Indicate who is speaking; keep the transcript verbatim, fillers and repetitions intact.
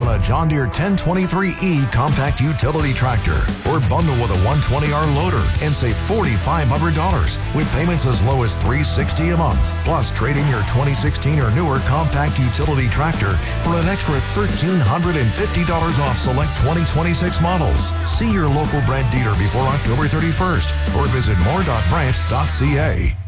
Speaker 1: on a John Deere ten twenty-three E compact utility tractor, or bundle with a one twenty R loader and save four thousand five hundred dollars with payments as low as three hundred sixty dollars a month. Plus, trade in your twenty sixteen or newer compact utility tractor for an extra one thousand three hundred fifty dollars off select twenty twenty-six models. See your local Brandt dealer before October thirty-first or visit more dot brandt dot c a.